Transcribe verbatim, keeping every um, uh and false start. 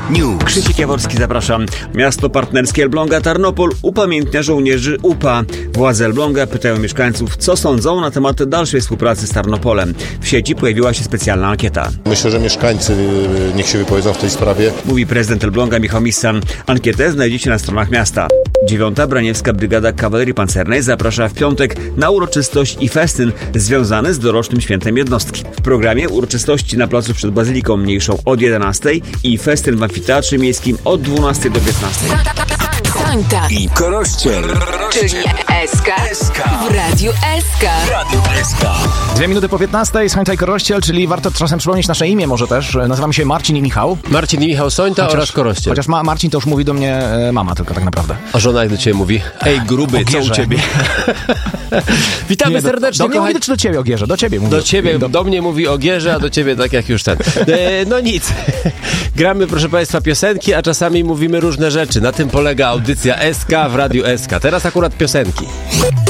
News. Krzysiek Jaworski, zapraszam. Miasto partnerskie Elbląga Tarnopol upamiętnia żołnierzy U P A. Władze Elbląga pytają mieszkańców, co sądzą na temat dalszej współpracy z Tarnopolem. W sieci pojawiła się specjalna ankieta. Myślę, że mieszkańcy niech się wypowiedzą w tej sprawie. Mówi prezydent Elbląga Michał Missan. Ankietę znajdziecie na stronach miasta. Dziewiąta Braniewska Brygada Kawalerii Pancernej zaprasza w piątek na uroczystość i festyn związany z dorocznym świętem jednostki. W programie uroczystości na placu przed Bazyliką Mniejszą od jedenastej i festyn w Amfiteatrze Miejskim od dwunastej do piętnastej. Sońta i Korościel, czyli S K w Radiu S K. Radio S K. Dwie minuty po piętnastej, Sońta i Korościel, czyli warto czasem przypomnieć nasze imię może też. Nazywamy się Marcin i Michał. Marcin i Michał Sońta Chociaż, oraz Korościel. Chociaż ma, Marcin to już mówi do mnie e, mama tylko tak naprawdę. A żona jak do ciebie mówi? Ej gruby, co u ciebie? Witamy Nie, do, serdecznie, do mnie kochani. mówi, czy do ciebie, Ogierze? Do ciebie mówi. Do ciebie, do... do mnie mówi Ogierze, a do ciebie tak jak już ten. E, no nic. Gramy, proszę państwa, piosenki, a czasami mówimy różne rzeczy. Na tym polega audycja S K w Radiu S K. Teraz akurat piosenki.